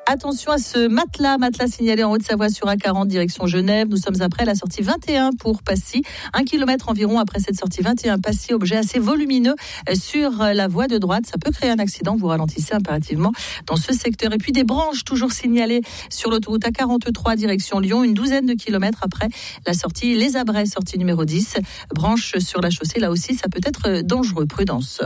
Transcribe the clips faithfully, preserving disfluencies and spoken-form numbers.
Attention à ce matelas, matelas signalé en Haute-Savoie sur A quarante, direction Genève. Nous sommes après la sortie vingt et un pour Passy. Un kilomètre environ après cette sortie vingt et un Passy, objet assez volumineux sur la voie de droite. Ça peut créer un accident, vous ralentissez impérativement dans ce secteur. Et puis des branches toujours signalées sur l'autoroute A quarante-trois, direction Lyon, une douzaine de kilomètres après la sortie Les Abrets, sortie numéro dix. Branche sur la chaussée, là aussi, ça peut être dangereux. Prudence.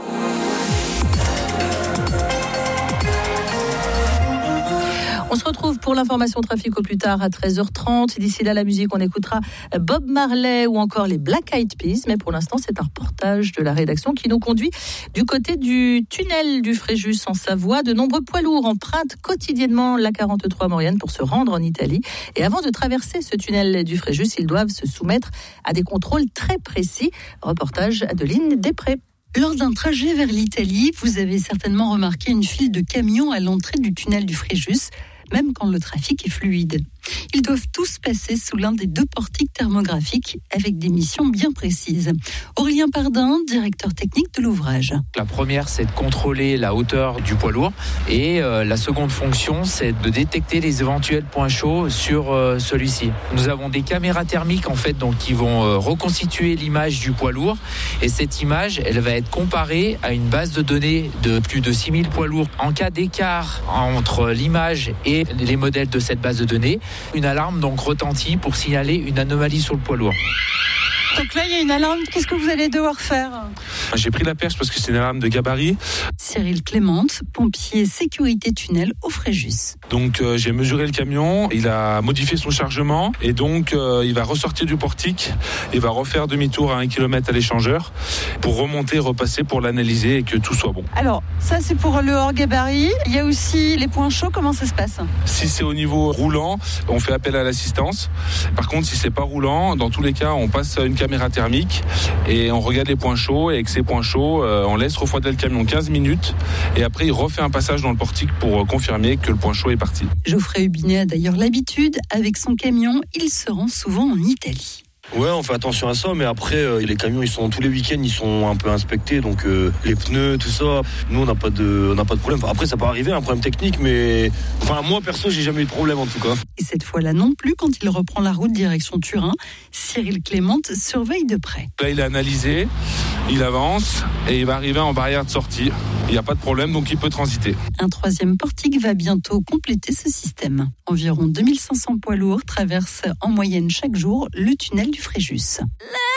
On se retrouve pour l'information trafic au plus tard à treize heures trente. D'ici là, la musique, on écoutera Bob Marley ou encore les Black Eyed Peas. Mais pour l'instant, c'est un reportage de la rédaction qui nous conduit du côté du tunnel du Fréjus en Savoie. De nombreux poids lourds empruntent quotidiennement l'A quarante-trois Maurienne pour se rendre en Italie. Et avant de traverser ce tunnel du Fréjus, ils doivent se soumettre à des contrôles très précis. Reportage Adeline Després. Lors d'un trajet vers l'Italie, vous avez certainement remarqué une file de camions à l'entrée du tunnel du Fréjus, même quand le trafic est fluide. Ils doivent tous passer sous l'un des deux portiques thermographiques avec des missions bien précises. Aurélien Pardin, directeur technique de l'ouvrage. La première, c'est de contrôler la hauteur du poids lourd et euh, la seconde fonction, c'est de détecter les éventuels points chauds sur euh, celui-ci. Nous avons des caméras thermiques en fait, donc, qui vont euh, reconstituer l'image du poids lourd et cette image, elle va être comparée à une base de données de plus de six mille poids lourds. En cas d'écart entre l'image et les modèles de cette base de données, une alarme donc retentit pour signaler une anomalie sur le poids lourd. Donc là, il y a une alarme. Qu'est-ce que vous allez devoir faire ? J'ai pris la perche parce que c'est une alarme de gabarit. Cyril Clémente, pompier sécurité tunnel au Fréjus. Donc euh, j'ai mesuré le camion, il a modifié son chargement et donc euh, il va ressortir du portique et va refaire demi-tour à un kilomètre à l'échangeur pour remonter, repasser pour l'analyser et que tout soit bon. Alors ça c'est pour le hors gabarit. Il y a aussi les points chauds. Comment ça se passe ? Si c'est au niveau roulant, on fait appel à l'assistance. Par contre, si c'est pas roulant, dans tous les cas, on passe une caméra thermique et on regarde les points chauds et avec ces points chauds, euh, on laisse refroidir le camion quinze minutes et après il refait un passage dans le portique pour confirmer que le point chaud est parti. Geoffrey Hubinet a d'ailleurs l'habitude, avec son camion, il se rend souvent en Italie. Ouais, on fait attention à ça, mais après, euh, les camions, ils sont tous les week-ends, ils sont un peu inspectés, donc euh, les pneus, tout ça. Nous, on n'a pas de, on n'a pas de problème. Enfin, après, ça peut arriver, un problème technique, mais enfin, moi perso, j'ai jamais eu de problème en tout cas. Et cette fois-là non plus, quand il reprend la route direction Turin, Cyril Clémente surveille de près. Là, il a analysé, il avance et il va arriver en barrière de sortie. Il n'y a pas de problème, donc il peut transiter. Un troisième portique va bientôt compléter ce système. Environ deux mille cinq cents poids lourds traversent en moyenne chaque jour le tunnel du Fréjus.